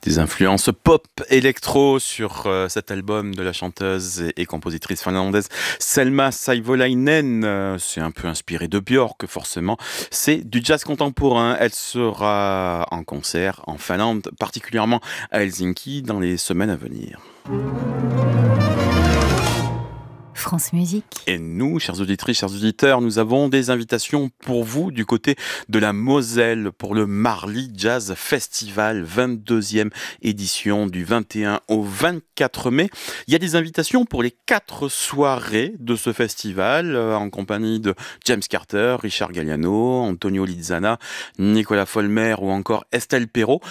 Des influences pop électro sur cet album de la chanteuse et compositrice finlandaise Selma Saivolainen. C'est un peu inspiré de Björk, forcément. C'est du jazz contemporain. Elle sera en concert en Finlande, particulièrement à Helsinki, dans les semaines à venir. France Musique. Et nous, chers auditrices, chers auditeurs, nous avons des invitations pour vous du côté de la Moselle pour le Marly Jazz Festival, 22e édition du 21 au 24 mai. Il y a des invitations pour les 4 soirées de ce festival en compagnie de James Carter, Richard Galliano, Antonio Lizana, Nicolas Folmer ou encore Estelle Perrault.